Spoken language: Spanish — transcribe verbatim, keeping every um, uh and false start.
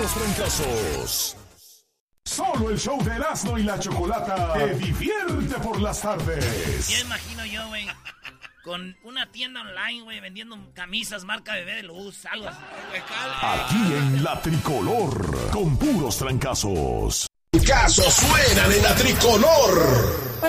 puros trancazos. Solo el show de Erasmo y la Chocolata te divierte por las tardes. Ya imagino yo, güey, con una tienda online, güey, vendiendo camisas marca Bebé de Luz, algo así. Aquí en La Tricolor, con puros trancazos. Casos suenan en La Tricolor.